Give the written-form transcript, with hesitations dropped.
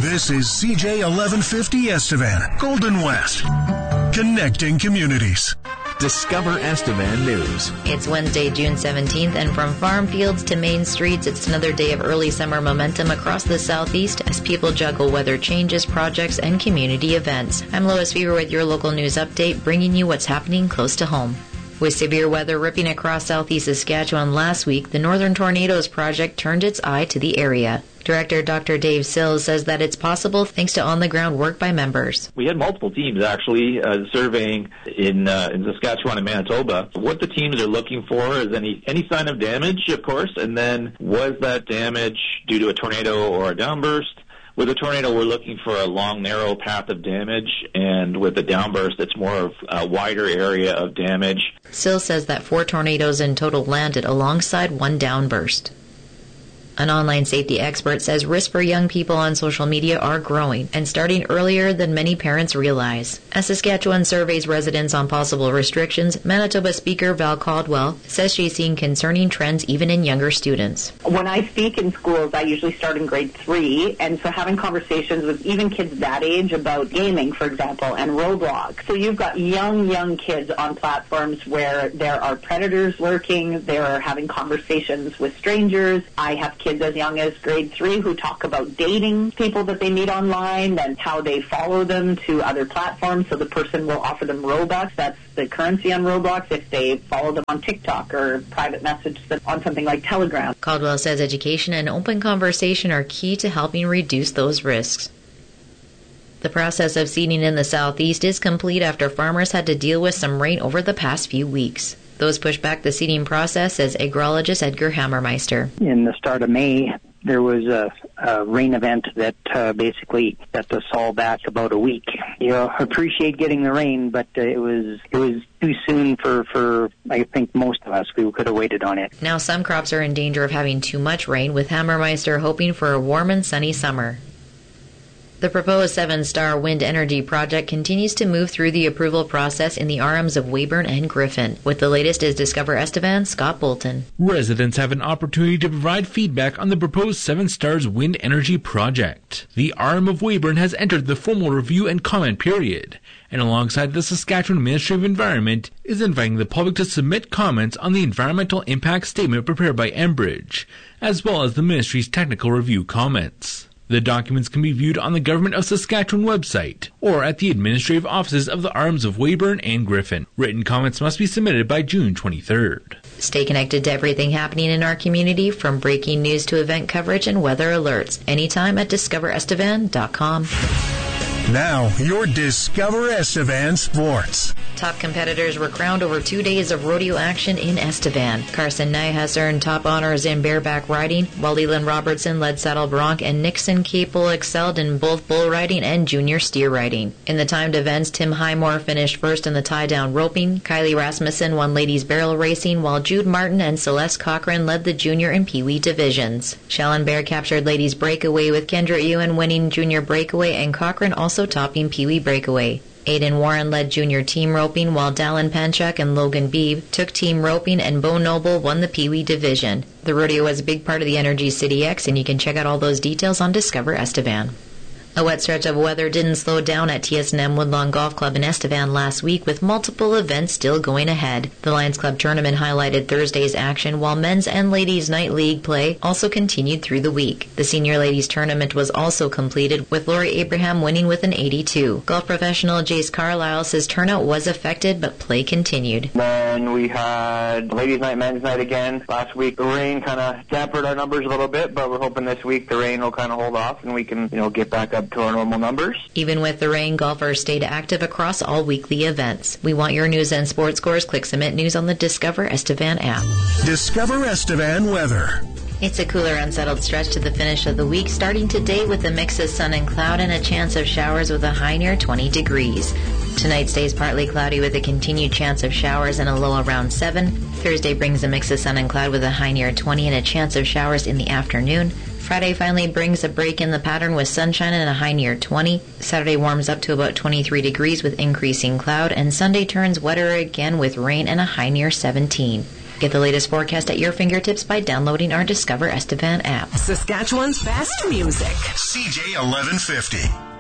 This is CJ 1150 Estevan, Golden West. Connecting communities. Discover Estevan News. It's Wednesday, June 17th, and from farm fields to main streets, it's another day of early summer momentum across the southeast as people juggle weather changes, projects, and community events. I'm Lois Fever with your local news update, bringing you what's happening close to home. With severe weather ripping across southeast Saskatchewan last week, the Northern Tornadoes Project turned its eye to the area. Director Dr. Dave Sills says that it's possible thanks to on-the-ground work by members. We had multiple teams actually surveying in Saskatchewan and Manitoba. What the teams are looking for is any sign of damage, of course, and then was that damage due to a tornado or a downburst? With a tornado, we're looking for a long, narrow path of damage, and with a downburst, it's more of a wider area of damage. Sills says that 4 tornadoes in total landed alongside 1 downburst. An online safety expert says risks for young people on social media are growing and starting earlier than many parents realize. As Saskatchewan surveys residents on possible restrictions, Manitoba Speaker Val Caldwell says she's seeing concerning trends even in younger students. When I speak in schools, I usually start in grade 3, and so having conversations with even kids that age about gaming, for example, and Roblox. So you've got young kids on platforms where there are predators lurking, they're having conversations with strangers. I have kids as young as grade 3 who talk about dating people that they meet online and how they follow them to other platforms. So the person will offer them Robux. That's the currency on Roblox if they follow them on TikTok or private message them on something like Telegram. Caldwell says education and open conversation are key to helping reduce those risks. The process of seeding in the southeast is complete after farmers had to deal with some rain over the past few weeks. Those pushed back the seeding process, says agrologist Edgar Hammermeister. In the start of May, there was a rain event that basically set us all back about a week. You appreciate getting the rain, but it was too soon for I think most of us. We could have waited on it. Now some crops are in danger of having too much rain, with Hammermeister hoping for a warm and sunny summer. The proposed 7-star wind energy project continues to move through the approval process in the arms of Weyburn and Griffin. With the latest is Discover Estevan, Scott Bolton. Residents have an opportunity to provide feedback on the proposed 7 Stars wind energy project. The arm of Weyburn has entered the formal review and comment period, and alongside the Saskatchewan Ministry of Environment is inviting the public to submit comments on the environmental impact statement prepared by Enbridge, as well as the Ministry's technical review comments. The documents can be viewed on the Government of Saskatchewan website or at the administrative offices of the arms of Weyburn and Griffin. Written comments must be submitted by June 23rd. Stay connected to everything happening in our community, from breaking news to event coverage and weather alerts, anytime at discoverestevan.com. Now, your Discover Estevan Sports. Top competitors were crowned over 2 days of rodeo action in Estevan. Carson Nyhus earned top honors in bareback riding, while Leland Robertson led saddle bronc, and Nixon Capel excelled in both bull riding and junior steer riding. In the timed events, Tim Highmore finished first in the tie-down roping, Kylie Rasmussen won ladies barrel racing, while Jude Martin and Celeste Cochran led the junior and peewee divisions. Shallon Bear captured ladies breakaway, with Kendra Ewan winning junior breakaway and Cochran also topping peewee breakaway. Aidan Warren led junior team roping, while Dallin Panchak and Logan Beebe took team roping, and Bo Noble won the peewee division. The rodeo was a big part of the Energy City X, and you can check out all those details on Discover Estevan. A wet stretch of weather didn't slow down at TSNM Woodlawn Golf Club in Estevan last week, with multiple events still going ahead. The Lions Club tournament highlighted Thursday's action, while men's and ladies' night league play also continued through the week. The senior ladies tournament was also completed, with Lori Abraham winning with an 82. Golf professional Jace Carlisle says turnout was affected, but play continued. Then we had ladies' night, men's night again. Last week the rain kind of dampened our numbers a little bit, but we're hoping this week the rain will kind of hold off and we can, get back up to our normal numbers. Even with the rain, golfers stayed active across all weekly events. We want your news and sports scores. Click Submit News on the Discover Estevan app. Discover Estevan weather. It's a cooler, unsettled stretch to the finish of the week, starting today with a mix of sun and cloud and a chance of showers with a high near 20 degrees. Tonight stays partly cloudy with a continued chance of showers and a low around 7. Thursday brings a mix of sun and cloud with a high near 20 and a chance of showers in the afternoon. Friday finally brings a break in the pattern with sunshine and a high near 20. Saturday warms up to about 23 degrees with increasing cloud, and Sunday turns wetter again with rain and a high near 17. Get the latest forecast at your fingertips by downloading our Discover Estevan app. Saskatchewan's best music. CJ 1150.